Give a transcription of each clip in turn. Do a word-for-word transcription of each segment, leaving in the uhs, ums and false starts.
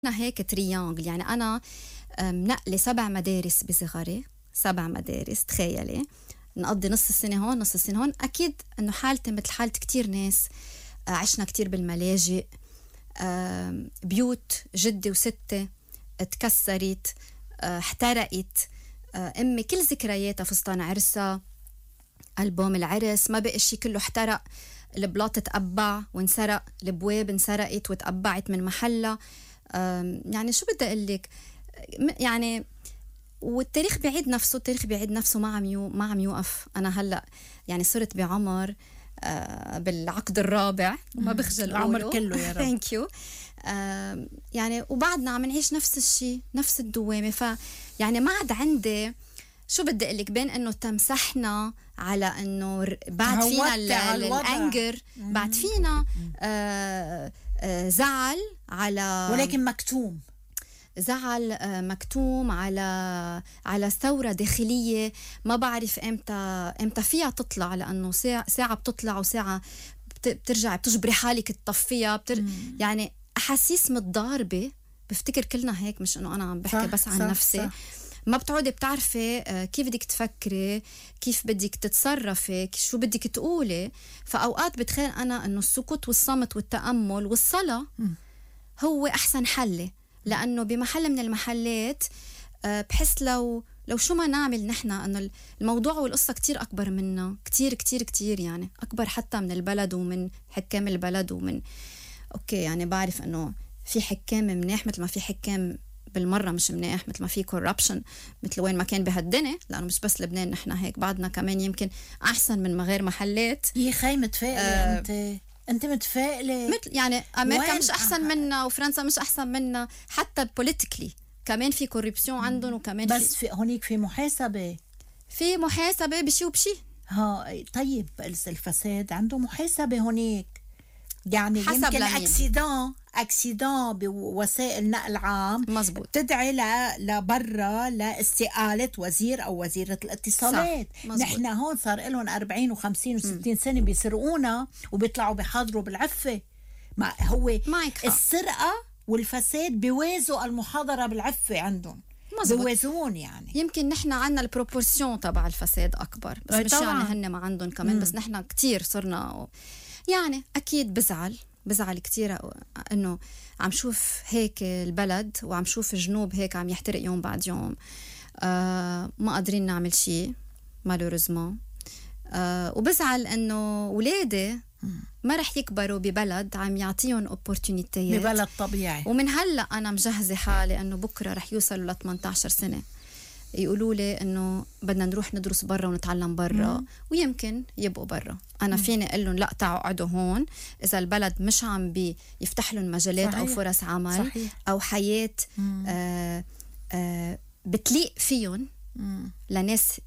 هيك تريانجل. يعني أنا منقلة سبع مدارس بصغري، سبع مدارس، تخيلي نقضي نص السنة هون نص السنة هون. أكيد أنه حالتي مثل حالة كتير ناس، عشنا كتير بالملاجئ، بيوت جدي وستي تكسرت، احترقت، أمي كل ذكرياتها فستان عرسها، ألبوم العرس ما بقى شي، كله احترق، البلاط تقبع وانسرق، البواب انسرقت وتقبعت من محلها. يعني شو بدي أقول لك، يعني والتاريخ بيعيد نفسه، التاريخ بيعيد نفسه ما عم يو ما عم يوقف. أنا هلأ يعني صرت بعمر آه بالعقد الرابع وما بخجل العمر كله يا رب. ثانك يو. آه يعني وبعدنا عم نعيش نفس الشيء، نفس الدوامة. ف يعني ما عاد عندي شو بدي أقول لك بين إنه تمسحنا على إنه بعد فينا الأنجر، بعد فينا آه آه زعل على، ولكن مكتوم، زعل مكتوم على على ثورة داخلية ما بعرف امتى امتى فيها تطلع، لأنه ساعة, ساعة بتطلع وساعة بترجع بتجبري حالك تطفيها. بتر... يعني أحاسيس متضاربة. بفتكر كلنا هيك، مش إنه أنا عم بحكي بس عن صح نفسي صح. ما بتعودي بتعرفي كيف بدك تفكري، كيف بدك تتصرفي، شو بدك تقولي. فأوقات بتخيل أنا إنه السكوت والصمت والتأمل والصلاة هو أحسن حل، لأنه بمحل من المحلات بحس لو لو شو ما نعمل نحن أنه الموضوع والقصة كتير أكبر منا، كتير كتير كتير، يعني أكبر حتى من البلد ومن حكام البلد ومن أوكي. يعني بعرف أنه في حكام منيح مثل ما في حكام بالمرة مش منيح، مثل ما في كوربشن مثل وين ما كان بهالدنيا، لأنه مش بس لبنان، نحن هيك بعدنا كمان يمكن أحسن من غير محلات. يا خي متفائلة آه أنت أنت متفائلة مثل يعني أمريكا مش أحسن منا وفرنسا مش أحسن منا، حتى بوليتيكلي كمان في كوربشن عندهم، وكمان بس في هونيك في محاسبة، في محاسبة بشي وبشي. ها طيب الفساد عنده محاسبة هونيك، يعني يمكن أكسيدان أكسيدان بوسائل نقل عام مزبوط تدعي لبرا لاستقالة وزير أو وزيرة الاتصالات. نحن هون صار لهم أربعين وخمسين وستين سنة بيسرقونا وبيطلعوا بيحاضروا بالعفة. ما هو السرقة والفساد بيوازوا المحاضرة بالعفة عندهم، بيوازون. يعني يمكن نحن عنا البروبورسيون تبع الفساد أكبر، بس مش طبعاً. يعني هن ما عندهم كمان. مم. بس نحن كتير صرنا و... يعني أكيد بزعل بزعل كتير إنه عم شوف هيك البلد، وعم شوف الجنوب هيك عم يحترق يوم بعد يوم. آه ما قادرين نعمل شيء مالوريزمون. آه وبزعل إنه ولادي ما رح يكبروا ببلد عم يعطيهم opportunities، ببلد طبيعي. ومن هلأ أنا مجهزة حالي إنه بكرة رح يوصلوا ل ثمانية عشر سنة يقولوا لي إنه بدنا نروح ندرس برا ونتعلم برا، ويمكن يبقوا برا. أنا مم. فيني أقول لهم لا، تعوا قعدوا هون إذا البلد مش عم بيفتح لهم مجالات صحيح. أو فرص عمل صحيح. أو حياة آه آه بتليق فيهم مم. لناس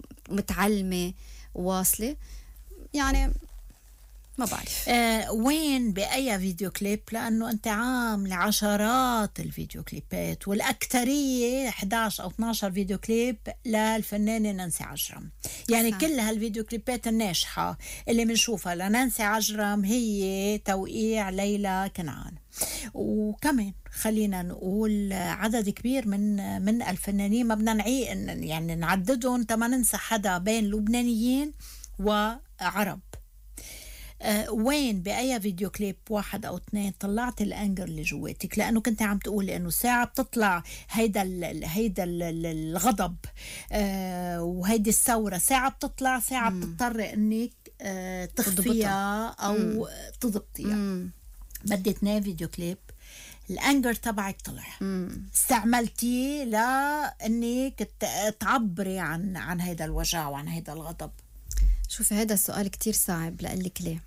متعلمة واصلة. يعني ما بعرف آه وين بأي فيديو كليب، لأنه أنت عامل عشرات الفيديو كليبات، والأكترية إحدى عشر أو اثني عشر فيديو كليب للفنانة نانسي عجرم. يعني صح. كل هالفيديو كليبات الناجحة اللي منشوفها لنانسي عجرم هي توقيع ليلى كنعان. وكمان خلينا نقول عدد كبير من من الفنانين، ما بدنا نعي يعني نعددهم تما ننسى حدا، بين لبنانيين وعرب. أه وين بأي فيديو كليب واحد أو اثنين طلعت الأنجر اللي جواتك؟ لأنه كنت عم تقولي إنه ساعة بتطلع هيدا ال هيدا ال الغضب أه وهيدي الثورة، ساعة بتطلع، ساعة بتضطر إنك أه تخفيها أو مم. تضبطيها. بدي اثنين فيديو كليب الأنجر تبعك طلع، مم. استعملتيه لأنك تعبري عن عن هيدا الوجع وعن هيدا الغضب. شوفي هذا السؤال كتير صعب، لقلك ليه.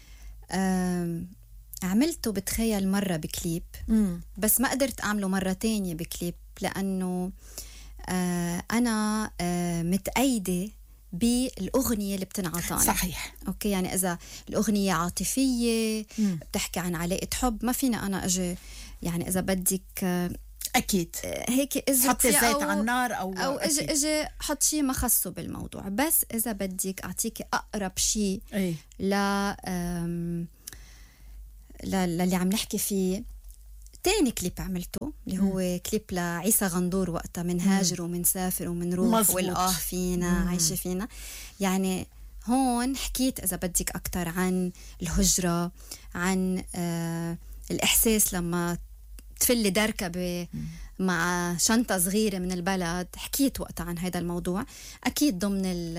عملته بتخيل مرة بكليب، مم. بس ما قدرت أعمله مرة تانية بكليب، لأنه آه أنا آه متأيدة بالأغنية اللي بتنعطاني. صحيح. أوكي، يعني إذا الأغنية عاطفية مم. بتحكي عن علاقة حب، ما فينا أنا أجي يعني إذا بدك آه أكيد هيك حط زيت على النار أو أو إجي إجي حط شيء ما خصه بالموضوع. بس إذا بدك أعطيك أقرب شيء ل للي عم نحكي فيه، تاني كليب عملته اللي هو كليب لعيسى غندور وقتها منهاجر ومنسافر ومنروح والآه فينا مم. عايشة فينا. يعني هون حكيت إذا بدك أكتر عن الهجرة، عن آه الإحساس لما تفلي دركبة مع شنطة صغيرة من البلد. حكيت وقتها عن هذا الموضوع أكيد ضمن ال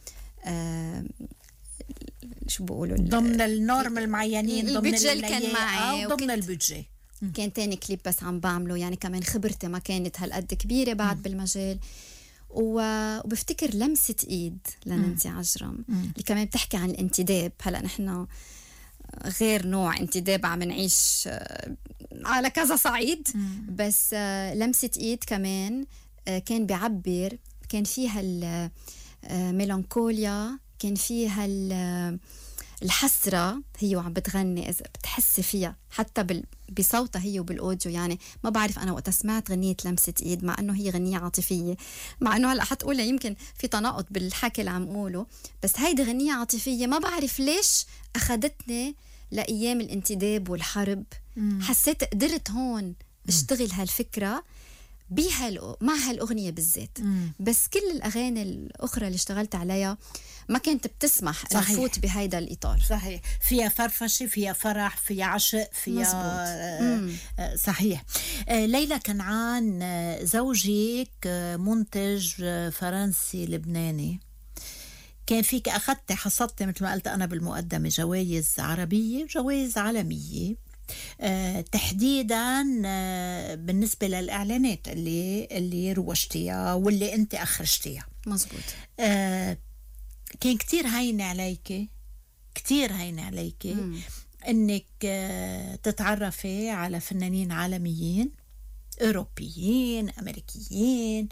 آه شو بقولوا ضمن النورم المعينين، ضمن البيدجي اللي كان معي، ضمن البيدجي. كان تاني كليب بس عم بعمله، يعني كمان خبرتي ما كانت هالقد كبيرة بعد م. بالمجال. وبفتكر لمسة إيد لنانسي عجرم اللي كمان بتحكي عن الانتداب. هلأ نحن غير نوع انتداب عم نعيش على كذا صعيد م. بس لمسة إيد كمان كان بيعبر، كان فيها الميلانكوليا، كان فيها الحسرة هي وعم بتغني، إذا بتحسي فيها حتى بصوتها هي وبالأوديو. يعني ما بعرف أنا وقت سمعت غنية لمسة إيد، مع أنه هي غنية عاطفية، مع أنه هلأ حتقولها يمكن في تناقض بالحكي اللي عم قوله، بس هيدي غنية عاطفية. ما بعرف ليش أخدتني لأيام الانتداب والحرب. مم. حسيت قدرت هون اشتغل هالفكرة بها مع هالأغنية بالذات. مم. بس كل الأغاني الأخرى اللي اشتغلت عليها ما كانت بتسمح أن أفوت بهيدا الإطار. صحيح، فيها فرفشة، فيها فرح، فيها عشق، فيها آه صحيح. آه ليلى كنعان آه زوجك آه منتج آه فرنسي لبناني، كان فيك أخذت حصدت مثل ما قلت أنا بالمقدمة جوائز عربية وجوائز عالمية، أه تحديدا أه بالنسبة للإعلانات اللي اللي روجتيها واللي أنت أخرجتيها. مزبوط. أه كان كتير هين عليك، كتير هين عليك مم. إنك أه تتعرفي على فنانين عالميين، أوروبيين، أمريكيين،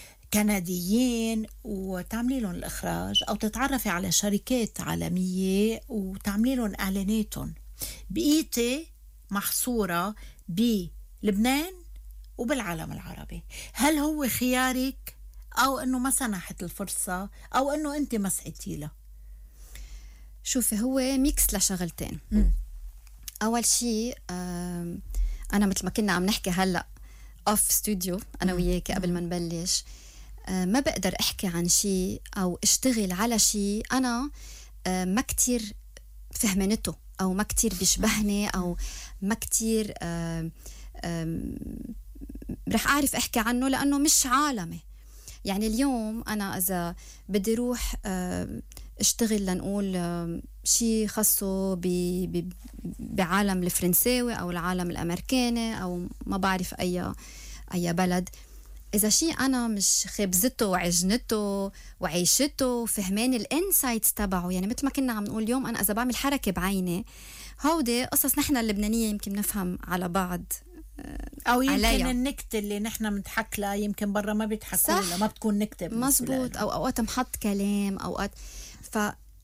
كنديين، وتعملي لهم الإخراج، أو تتعرفي على شركات عالمية وتعملي لهم إعلاناتهم. بقيتي محصورة بلبنان وبالعالم العربي. هل هو خيارك أو أنه ما سنحت الفرصة أو أنه أنت ما سعيتي له؟ شوفي، هو ميكس لشغلتين. م. أول شيء أنا مثل ما كنا عم نحكي هلأ أوف ستوديو أنا وياك قبل ما نبلش، ما بقدر أحكي عن شيء أو اشتغل على شيء أنا ما كتير فهمنته أو ما كتير بيشبهني أو ما كتير آم آم رح أعرف أحكي عنه لأنه مش عالمي. يعني اليوم أنا إذا بدي روح اشتغل لنقول شيء خاصه بعالم الفرنساوي أو العالم الأمريكاني أو ما بعرف أي أي بلد، إذا شيء أنا مش خبزته وعجنته وعيشته فهماني الانسايتس تبعه، يعني مثل ما كنا عم نقول اليوم أنا إذا بعمل حركة بعيني، هودي قصص نحن اللبنانية يمكن نفهم على بعض أو يمكن عليا. النكتة اللي نحن بنضحك لها يمكن برا ما بيضحكوا لها، ما بتكون نكتة. مزبوط. أو أوقات محط كلام أوقات. ف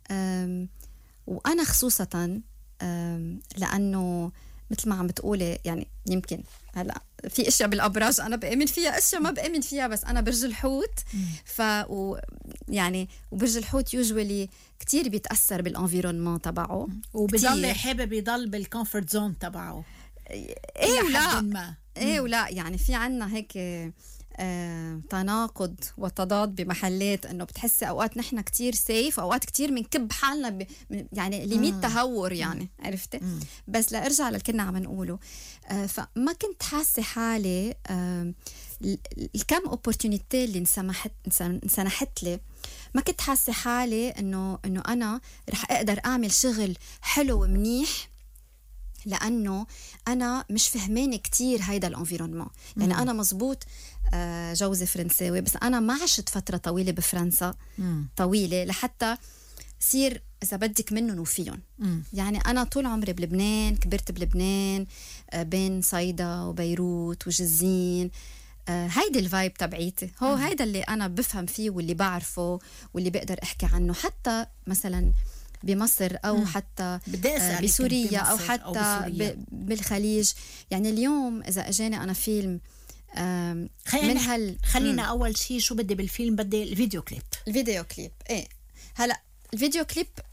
وأنا خصوصا لأنه مثل ما عم بتقولي يعني يمكن هلا في اشياء بالابراج انا بامن فيها، اشياء ما بامن فيها، بس انا برج الحوت. ف و يعني وبرج الحوت يوجولي كتير بيتاثر بالانفيرونمون تبعه وبضل حابب يضل بالكومفورت زون تبعه. ايه ولا ايه ولا يعني في عنا هيك آه، تناقض وتضاد بمحلات، انه بتحسي اوقات نحن كتير سيف، اوقات كتير منكب حالنا ب... يعني ليميت تهور يعني. عرفتي؟ بس لارجع للي كنا عم نقوله، آه، فما كنت حاسه حالي آه، الكم اوبورتونيتي اللي انسمحت انسنحت لي، ما كنت حاسه حالي انه انه انا رح اقدر اعمل شغل حلو ومنيح، لأنه أنا مش فهماني كتير هيدا الانفيرونمون. يعني أنا مزبوط جوزي فرنساوي، بس أنا ما عشت فترة طويلة بفرنسا، مم. طويلة لحتى صير إذا بدك منهم وفيهم. يعني أنا طول عمري بلبنان، كبرت بلبنان بين صيدا وبيروت وجزين. هيدا الفايب تبعيتي، هو مم. هيدا اللي أنا بفهم فيه واللي بعرفه واللي بقدر أحكي عنه، حتى مثلاً بمصر أو مم. حتى بسوريا أو حتى أو بالخليج. يعني اليوم إذا أجاني أنا فيلم من هال خلينا مم. أول شيء شو بدي بالفيلم؟ بدي الفيديو كليب. الفيديو كليب إيه. هلأ الفيديو كليب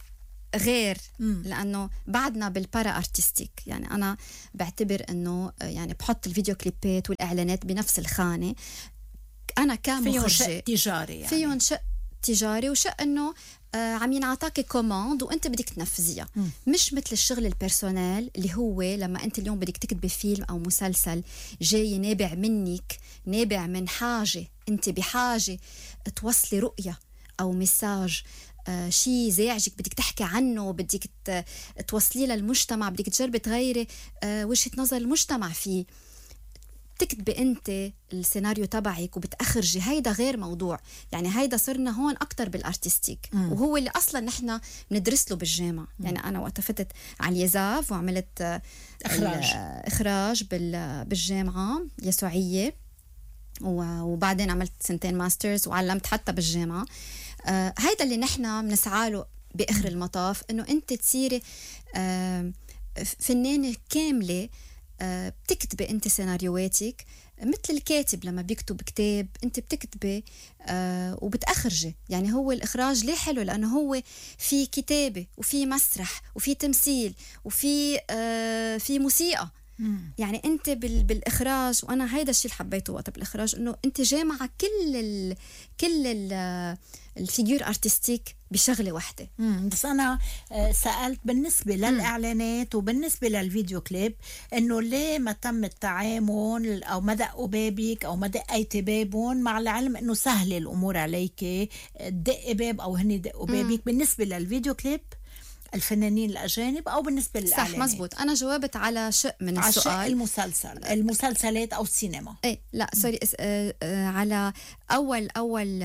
غير مم. لأنه بعدنا بالبارا أرتستيك. يعني أنا بعتبر أنه يعني بحط الفيديو كليبات والإعلانات بنفس الخانة. أنا كمخرجة فيهم شق تجاري يعني. فيهم شق تجاري وشق أنه آه عم ينعطاكي كوماند وأنت بدك تنفذيها. مم. مش مثل الشغل البيرسونال اللي هو لما أنت اليوم بدك تكتبي فيلم أو مسلسل جاي نابع منك، نابع من حاجة، أنت بحاجة توصلي رؤية أو مساج، آه شيء زعجك بدك تحكي عنه، بدك توصليه للمجتمع، بدك تجربي تغيري آه وجهة نظر المجتمع فيه. تكتبي انت السيناريو تبعك وبتأخرجي، هيدا غير موضوع. يعني هيدا صرنا هون أكتر بالارتستيك، مم. وهو اللي أصلا نحن بندرس له بالجامعة. مم. يعني أنا وقت فتت على اليزاف وعملت آه إخراج إخراج بال بالجامعة يسوعية، وبعدين عملت سنتين ماسترز وعلمت حتى بالجامعة. آه هيدا اللي نحن بنسعى له بآخر المطاف، إنه أنت تصيري آه فنانة كاملة. آه بتكتبي أنت سيناريوهاتك مثل الكاتب لما بيكتب كتاب، أنت بتكتبي آه وبتأخرجي. يعني هو الإخراج ليه حلو؟ لأنه هو في كتابة وفي مسرح وفي تمثيل وفي آه في موسيقى. مم. يعني انت بال... بالاخراج، وانا هيدا الشيء اللي حبيته وقت بالاخراج، انه انت جامعه كل ال... كل ال... الفيجور ارتستيك بشغله واحده. مم. بس انا سالت بالنسبه للاعلانات وبالنسبه للفيديو كليب انه ليه ما تم التعامل او ما دقوا بابك او ما دقيتي بابهم، مع العلم انه سهله الامور عليك تدقي باب او هني دقوا بابك. بالنسبه للفيديو كليب الفنانين الأجانب أو بالنسبة للإعلانات؟ صح، مزبوط. أنا جاوبت على شق من على السؤال. على شق المسلسل المسلسلات أو السينما. إيه لا سوري، آه آه على أول أول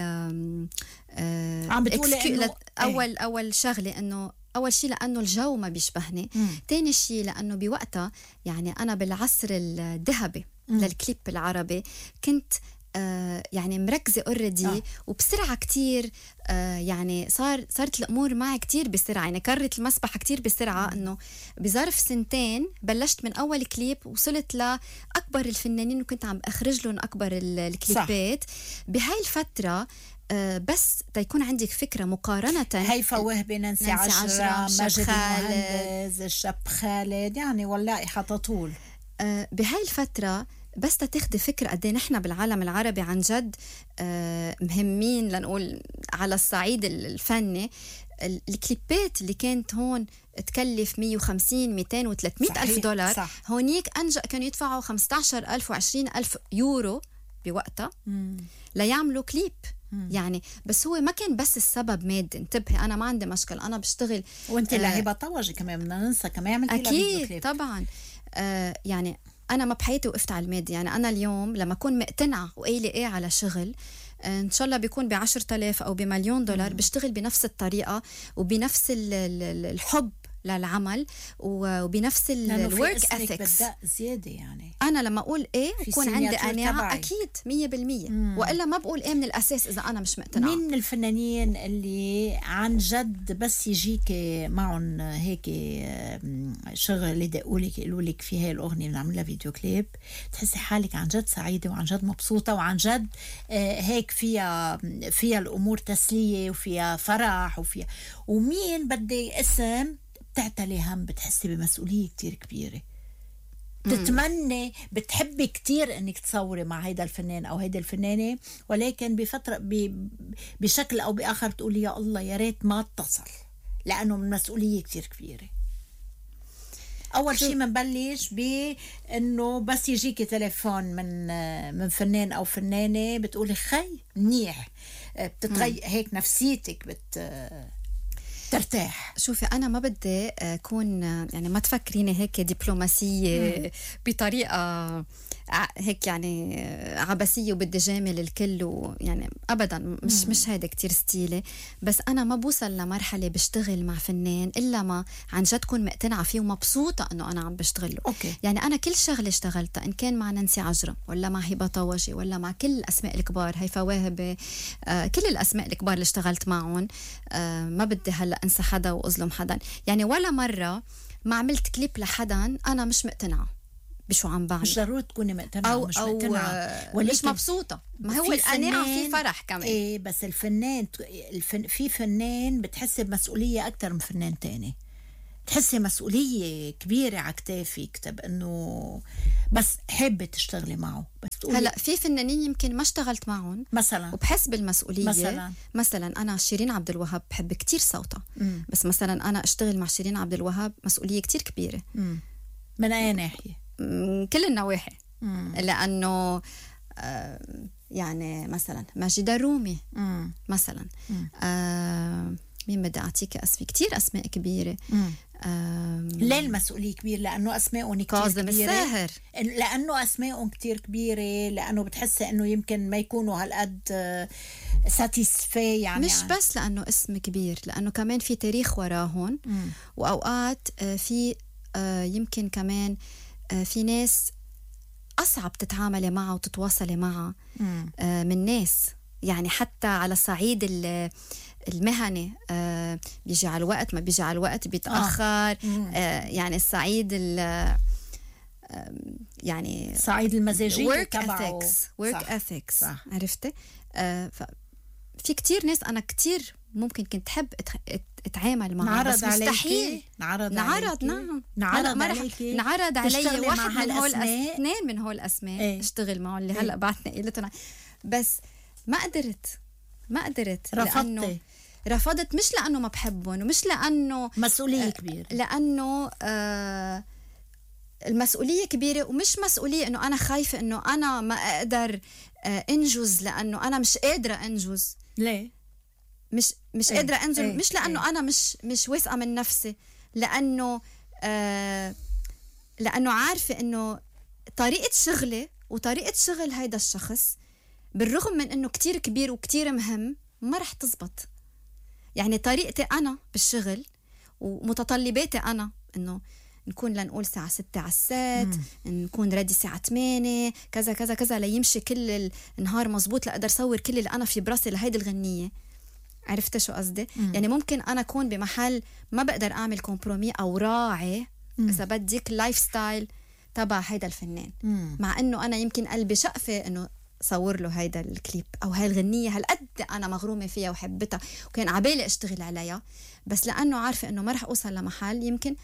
آه عم بتقولي إنه أول إيه؟ أول شغلة إنه أول شيء لأنه الجو ما بيشبهني. مم. تاني شيء لأنه بوقتها يعني أنا بالعصر الذهبي للكليب العربي كنت آه يعني مركزة اوريدي آه. وبسرعة كتير. آه يعني صار صارت الأمور معي كتير بسرعة، يعني كرت المسبح كتير بسرعة. مم. إنه بظرف سنتين بلشت من أول كليب وصلت لأكبر الفنانين وكنت عم أخرج لهم أكبر الكليبات. بهاي الفترة آه بس تيكون عندك فكرة مقارنة. هيفا وهبي، نانسي عجرم، ماجد المهندس، الشاب خالد، يعني والله حتى طول. آه بهاي الفترة بس تاخدي فكرة قد ايه نحن بالعالم العربي عن جد آه مهمين لنقول على الصعيد الفني. الكليبات اللي كانت هون تكلف مية وخمسين ميتين وثلاثمية ألف دولار، صح. هونيك أنجأ كانوا يدفعوا خمسة عشر ألف وعشرين ألف يورو بوقتها ليعملوا كليب. مم. يعني بس هو ما كان بس السبب مادي. انتبهي، أنا ما عندي مشكل، أنا بشتغل. وانت آه هبة طوجي كمان بدنا ننسى كمان عملتي لها فيديو كليب. طبعا. آه يعني أنا ما بحياتي وقفت على المادي. يعني أنا اليوم لما أكون مقتنعة وقايلة إيه على شغل، إن شاء الله بيكون بعشرة آلاف أو بمليون دولار، مم. بشتغل بنفس الطريقة وبنفس الحب للعمل وبنفس الورك اثكس زياده. يعني انا لما اقول ايه يكون عندي قناعه اكيد مية بالمية، والا ما بقول ايه من الاساس اذا انا مش مقتنعه. مين الفنانين اللي عن جد بس يجيك معهم هيك شغل يدقوا لك يقولوا لك في هاي الاغنيه بنعملها فيديو كليب، تحسي حالك عن جد سعيده وعن جد مبسوطه وعن جد هيك فيها فيها الامور تسليه وفيها فرح وفيها؟ ومين بدي اسم بتعتلي هم بتحسي بمسؤولية كتير كبيرة، بتتمنى بتحبي كتير انك تصوري مع هيدا الفنان او هيدا الفنانة، ولكن بفترة بشكل او باخر تقولي يا الله يا ريت ما اتصل لانه من مسؤولية كتير كبيرة؟ اول شيء منبلش بانه بس يجيكي تليفون من من فنان او فنانة بتقولي خي منيح، بتتغير هيك نفسيتك بت ترتاح. شوفي أنا ما بدي أكون يعني ما تفكريني هيك دبلوماسية مم. بطريقة هيك يعني عبثية وبدي جامل الكل ويعني أبدا مش مم. مش هيدا كتير ستيلي. بس أنا ما بوصل لمرحلة بشتغل مع فنان إلا ما عن جد كون مقتنعة فيه ومبسوطة أنه أنا عم بشتغله. أوكي. يعني أنا كل شغلة اشتغلتها إن كان مع نانسي عجرم ولا مع هبة طوجي ولا مع كل الأسماء الكبار، هيفا واهبة، آه كل الأسماء الكبار اللي اشتغلت معهم، آه ما بدي هلأ أنسى حدا وأظلم حدا. يعني ولا مرة ما عملت كليب لحدا أنا مش مقتنعة بشو عم بعمل، مش ضروري تكوني مقتنعة او مش او مقتنعة، مش مبسوطه. ما هو في القناعه فنان- في فرح كمان. ايه بس الفنان الفن في فنان بتحسي بمسؤولية أكتر من فنان تاني، تحسي مسؤولية كبيرة على كتافك، طب إنه بس حابة تشتغلي معه بس تقولي هلا في فنانين يمكن ما اشتغلت معهم مثلا وبحس بالمسؤوليه. مثلا مثلا انا شيرين عبد الوهاب بحب كتير صوتها، مم. بس مثلا انا اشتغل مع شيرين عبد الوهاب مسؤوليه كتير كبيره. مم. من أي ناحية؟ من كل النواحي. مم. لانه آه يعني مثلا ماجد الرومي مم. مثلا، مم. آه مين بدي اعطيك اسماء كتير، اسماء كبيره. مم. آه ليه المسؤولية كبيرة؟ لأنه أسمائهم كتير كاظم كبيرة، الساهر. لأنه أسمائهم كتير كبيرة، لأنه بتحسي إنه يمكن ما يكونوا هالقد ساتيسفي يعني. مش بس لأنه اسم كبير، لأنه كمان في تاريخ وراهن. مم. وأوقات آه، في آه، يمكن كمان آه، في ناس أصعب تتعاملي معها وتتواصلي معها مم. آه، من ناس، يعني حتى على الصعيد ال- المهني آه، بيجي على الوقت، ما بيجي على الوقت، بيتأخر. آه. آه، يعني الصعيد ال آه، يعني صعيد المزاجية work تبعه. ethics work صح. ethics صح. عرفتي؟ آه ف في كتير ناس أنا كتير ممكن كنت حب أت- أت- أتعامل معهم، نعرض بس مستحيل. عليكي نعرض نعرض عليكي. نعم نعرض هلأ ما رح- عليكي نعرض علي تشتغلي واحد مع من هول الأس- هالأسماء. اثنين من هول الأسماء ايه. اشتغل معهم اللي ايه. هلأ بعتني قيلتهم، بس ما قدرت ما قدرت لأنه رفضتي. رفضت، مش لأنه ما بحبهم ومش لأنه مسؤولية كبيرة. لأنه آه المسؤولية كبيرة، ومش مسؤولية إنه أنا خايفة إنه أنا ما أقدر آه انجز، لأنه أنا مش قادرة انجز. ليه؟ مش مش ايه. قادرة انجز ايه. مش لأنه ايه. أنا مش مش واثقة من نفسي، لأنه آه لأنه عارفة إنه طريقة شغلي وطريقة شغل هيدا الشخص بالرغم من إنه كتير كبير وكتير مهم ما رح تزبط. يعني طريقتي أنا بالشغل ومتطلباتي أنا إنه نكون لنقول ساعة ستة على السات، نكون ردي ساعة ثمانية، كذا كذا كذا ليمشي كل النهار مزبوط، لأقدر صور كل اللي أنا في براسي لهيدي الغنية. عرفت شو قصدي؟ يعني ممكن أنا أكون بمحل ما بقدر أعمل كومبرومي أو راعي مم. إذا بدك اللايف ستايل تبع هيدا الفنان، مم. مع إنه أنا يمكن قلبي شقفة إنه صور له هيدا الكليب أو هاي الغنية هالقد أنا مغرومة فيها وحبتها وكان عبالي أشتغل عليها، بس لأنه عارفة إنه ما رح أوصل لمحل يمكن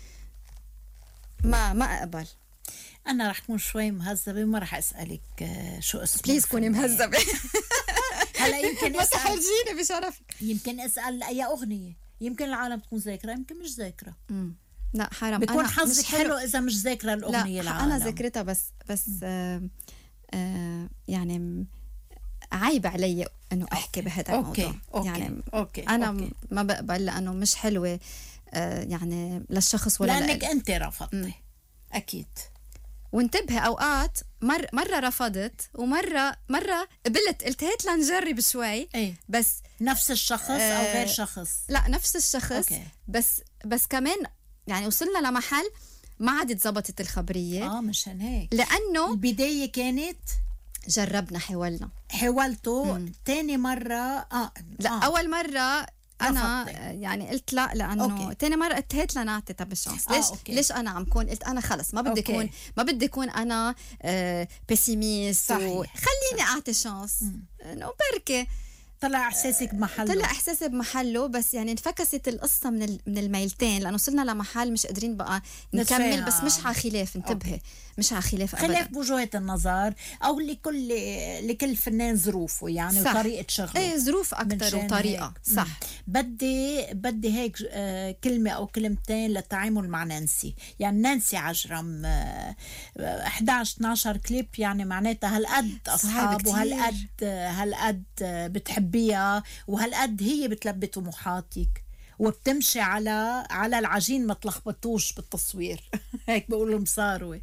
ما ما أقبل. أنا رح كون شوي مهذبة وما رح أسألك آه، شو اسمه. بليز كوني مهذبة. هلا يمكن ما أسأل تحرجيني بشرفك. يمكن أسأل أي أغنية، يمكن العالم تكون ذاكرة، يمكن مش ذاكرة. مم. لا حرام، بكون أنا حظك مش حلو إذا مش ذاكرة الأغنية لا العالم. أنا ذاكرتها بس بس آه آه يعني م- عيب علي إنه أحكي بهذا أوكي. الموضوع. أوكي. يعني أوكي. أنا أوكي. ما بقبل لأنه مش حلوة آه يعني للشخص ولا لأنك لإلي. أنت رفضتي. أكيد. وانتبهي اوقات مر مره رفضت ومره مره قبلت، قلت هات لنجرب شوي. إيه. بس نفس الشخص آه أو غير شخص؟ لا نفس الشخص. أوكي. بس بس كمان يعني وصلنا لمحل ما عادت زبطت الخبريه. آه مشان هيك لانه البداية كانت جربنا حاولنا. حاولته تاني مرة. آه لا آه. اول مره انا رفضتي. يعني قلت لا، لانه أوكي. تاني مره قلت هات لنعطي طب الشانس. آه، ليش أوكي. ليش انا عم كون قلت انا خلص ما بدي أوكي. اكون ما بدي اكون انا آه بيسيميست، صحيح. خليني اعطي شانس انه بركي طلع إحساسك بمحله. طلع احساسي بمحله. بس يعني انفكست القصه من ال- من الميلتين، لانه وصلنا لمحل مش قادرين بقى نكمل. نتفاهم. بس مش على خلاف، انتبهي أوكي. مش على خلاف ابدا. خلاف بوجهات النظر او لكل لكل فنان ظروفه يعني صح. وطريقه شغله. ايه ظروف اكثر منشان وطريقه. هيك. صح. مم. بدي بدي هيك آه، كلمه او كلمتين للتعامل مع نانسي. يعني نانسي عجرم آه، إحدى عشر اثني عشر كليب، يعني معناتها هالقد اصحاب كتير. وهالقد هالقد بتحبيها وهالقد هي بتلبي طموحاتك وبتمشي على على العجين، ما تلخبطوش بالتصوير. هيك بقولوا مصاروي.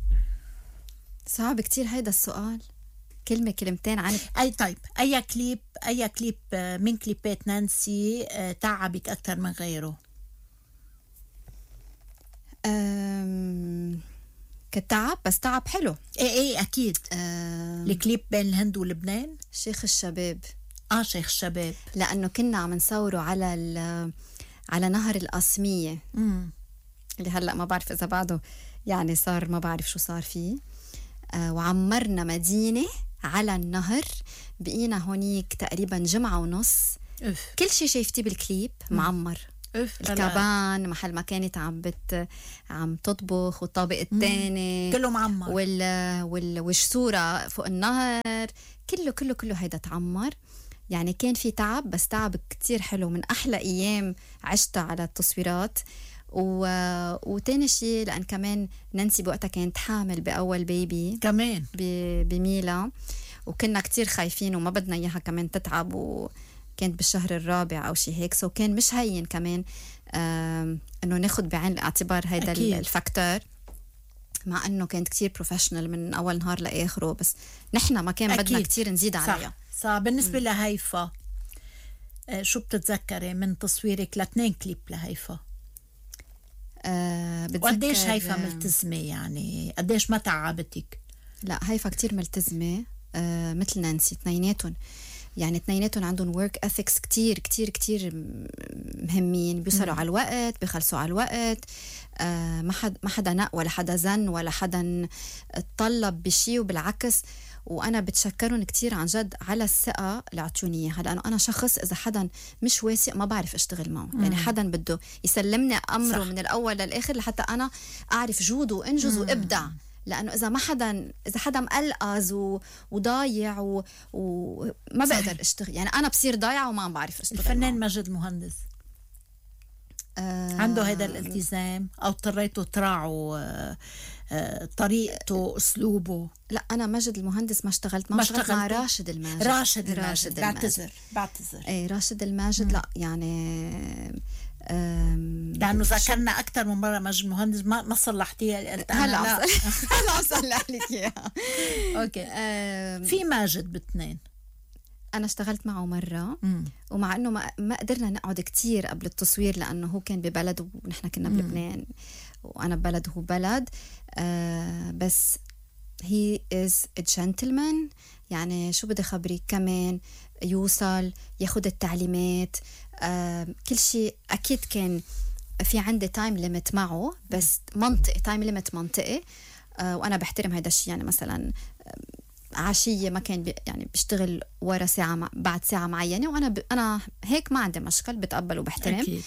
صعب كتير هيدا السؤال، كلمه كلمتين عن اي طيب اي كليب اي كليب آه، من كليبات نانسي آه، تعبك اكثر من غيره؟ أم... كتعب، بس تعب حلو. ايه ايه اكيد. أم... الكليب بين الهند ولبنان. شيخ الشباب، اه شيخ الشباب. لانه كنا عم نصوره على ال... على نهر القاسميه امم اللي هلا ما بعرف اذا بعده يعني صار، ما بعرف شو صار فيه. آه وعمرنا مدينة على النهر، بقينا هونيك تقريبا جمعة ونص. أف. كل شيء شايفتيه بالكليب معمر. أف. الكابان محل ما كانت عم بت عم تطبخ، والطابق الثاني كله معمر، وال وال والشسورة فوق النهر، كله كله كله هيدا تعمر. يعني كان في تعب، بس تعب كتير حلو، من أحلى أيام عشتها على التصويرات. و... وتاني شيء لأن كمان نانسي بوقتها كانت حامل بأول بيبي كمان ب... بميلا، وكنا كتير خايفين وما بدنا إياها كمان تتعب، وكانت بالشهر الرابع أو شيء هيك، سو كان مش هين كمان آم... إنه ناخد بعين الاعتبار هيدا أكيد. الفاكتور، مع إنه كانت كتير بروفيشنال من أول نهار لآخره، بس نحنا ما كان بدنا كتير نزيد عليها. صح. بالنسبة م. لهيفا، آه شو بتتذكري من تصويرك لاثنين كليب لهيفا؟ أه قديش هيفا ملتزمة؟ يعني قديش ما تعبتك؟ لا هيفا كتير ملتزمة، أه مثل نانسي، اثنيناتهم يعني اثنيناتهم عندهم work ethics كتير كتير كتير مهمين، بيوصلوا على الوقت، بيخلصوا على الوقت، أه ما حد ما حدا نق ولا حدا زن ولا حدا اتطلب بشي، وبالعكس. وأنا بتشكرهم كتير عن جد على الثقة اللي عطوني إياها، لأنه أنا شخص إذا حدا مش واثق ما بعرف أشتغل معه. مم. يعني حدا بده يسلمني أمره صح. من الأول للآخر لحتى أنا أعرف جود وإنجز وإبدع، لأنه إذا ما حدا إذا حدا مقلقز و... وضايع و... وما بقدر أشتغل. يعني أنا بصير ضايعة وما عم بعرف أشتغل. الفنان معه. ماجد المهندس آه... عنده هذا الالتزام، أو اضطريتوا تراعوا آه... آه... طريقته، أسلوبه؟ لا أنا ماجد المهندس ما اشتغلت ما اشتغلت مع راشد الماجد. راشد الماجد, راشد الماجد. بعتذر بعتذر ايه راشد الماجد. مم. لا يعني لأنه ذكرنا أكثر من مرة ماجد المهندس، ما ما صلحتيها. قلت أنا هلا لا هلا أصلح لك إياها. أوكي. في ماجد باثنين أنا اشتغلت معه مرة. مم. ومع إنه ما, ما قدرنا نقعد كتير قبل التصوير، لأنه هو كان ببلد ونحن كنا بلبنان، وأنا ببلد وهو بلد. آه بس he is a gentleman. يعني شو بدي خبريك، كمان يوصل ياخد التعليمات، آه كل شيء. أكيد كان في عندي تايم ليميت معه، بس منطقي تايم ليميت منطقي. آه وأنا بحترم هيدا الشيء. يعني مثلا عشية ما كان بي يعني بيشتغل ورا ساعة بعد ساعة معينة، وأنا ب... أنا هيك ما عندي مشكل، بتقبل وبحترم. أكيد.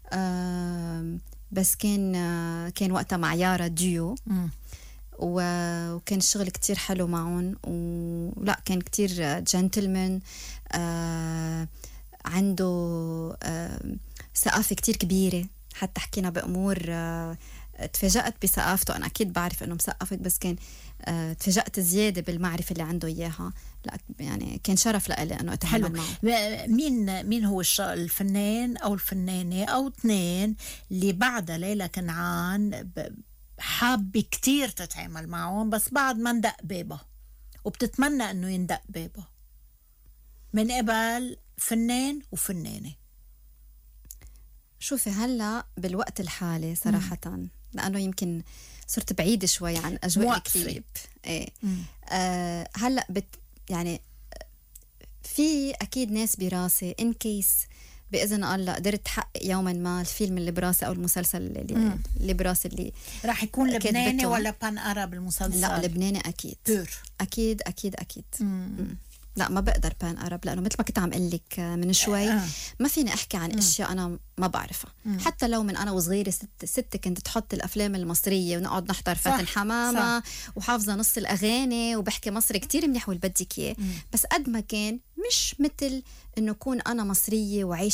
آه بس كان آه كان وقتها مع يارا ديو، م. وكان الشغل كتير حلو معهم، ولا كان كتير جنتلمان. آه عنده آه ثقافة كتير كبيرة، حتى حكينا بأمور آه تفاجأت بثقافته. أنا أكيد بعرف أنه مثقفك، بس كان آه تفاجأت زيادة بالمعرفة اللي عنده إياها. لا يعني كان شرف لإلي أنه أتعامل معه. مين مين هو الفنان أو الفنانة أو اثنين اللي بعد ليلى كنعان حابة كتير تتعامل معهم، بس بعد ما ندق بابا وبتتمنى أنه يندق بابا من قبل فنان وفنانة؟ شوفي هلأ بالوقت الحالي صراحة، م. لأنه يمكن صرت بعيدة شوي عن أجواء الكليب. إيه. آه هلأ بت يعني في أكيد ناس براسي إن كيس بإذن الله قدرت تحقق يوما ما الفيلم اللي براسي أو المسلسل اللي, اللي براسي اللي راح يكون لبناني ولا بان أرب المسلسل؟ لا لبناني أكيد. دور. أكيد أكيد أكيد. مم. لا ما بقدر بان أرب، لأنه مثل ما كنت عم قلك من شوي آه. ما فيني أحكي عن أشياء أنا ما بعرفها. مم. حتى لو من أنا وصغيرة ست, ست كنت تحط الأفلام المصرية ونقعد نحضر فاتن حمامة، صح. وحافظة نص الأغاني وبحكي مصري كتير منيح والبدك إياه، بس قد ما كان مش مثل إنه كون أنا مصرية وعيش